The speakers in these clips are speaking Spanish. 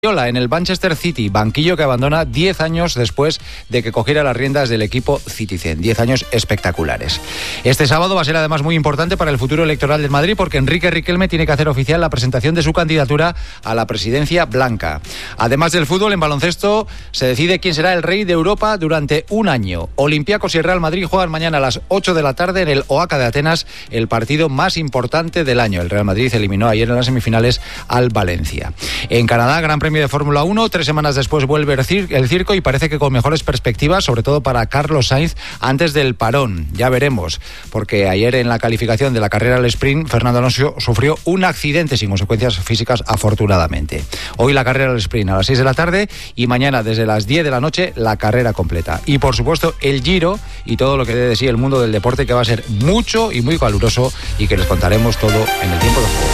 En el Manchester City, banquillo que abandona 10 años después de que cogiera las riendas del equipo Citizen. 10 años espectaculares. Este sábado va a ser además muy importante para el futuro electoral del Madrid porque Enrique Riquelme tiene que hacer oficial la presentación de su candidatura a la presidencia blanca. Además del fútbol, en baloncesto se decide quién será el rey de Europa durante un año. Olympiacos y Real Madrid juegan mañana a las 8 de la tarde en el Oaca de Atenas, el partido más importante del año. El Real Madrid eliminó ayer en las semifinales al Valencia. En Canadá, Gran Premio de Fórmula 1, 3 semanas después vuelve el circo y parece que con mejores perspectivas, sobre todo para Carlos Sainz, antes del parón. Ya veremos, porque ayer en la calificación de la carrera al sprint, Fernando Alonso sufrió un accidente sin consecuencias físicas, afortunadamente. Hoy la carrera al sprint a las 6 de la tarde y mañana desde las 10 de la noche la carrera completa. Y por supuesto el Giro y todo lo que dé de sí el mundo del deporte, que va a ser mucho y muy caluroso y que les contaremos todo en el tiempo de juego.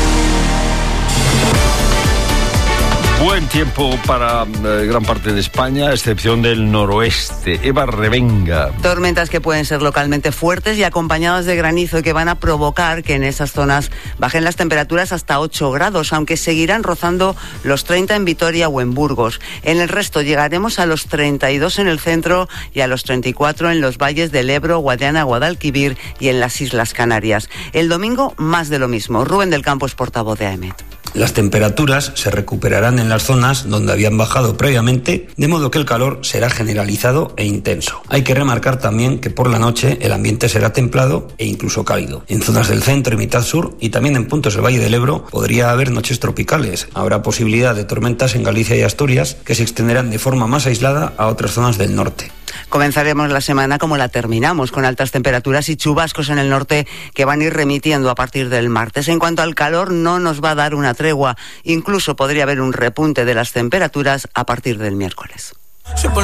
Buen tiempo para gran parte de España, a excepción del noroeste. Eva Revenga. Tormentas que pueden ser localmente fuertes y acompañadas de granizo y que van a provocar que en esas zonas bajen las temperaturas hasta 8 grados, aunque seguirán rozando los 30 en Vitoria o en Burgos. En el resto llegaremos a los 32 en el centro y a los 34 en los valles del Ebro, Guadiana, Guadalquivir y en las Islas Canarias. El domingo, más de lo mismo. Rubén del Campo es portavoz de AEMET. Las temperaturas se recuperarán en las zonas donde habían bajado previamente, de modo que el calor será generalizado e intenso. Hay que remarcar también que por la noche el ambiente será templado e incluso cálido. En zonas del centro y mitad sur y también en puntos del Valle del Ebro podría haber noches tropicales. Habrá posibilidad de tormentas en Galicia y Asturias que se extenderán de forma más aislada a otras zonas del norte. Comenzaremos la semana como la terminamos, con altas temperaturas y chubascos en el norte que van a ir remitiendo a partir del martes. En cuanto al calor, no nos va a dar una tregua. Incluso podría haber un repunte de las temperaturas a partir del miércoles.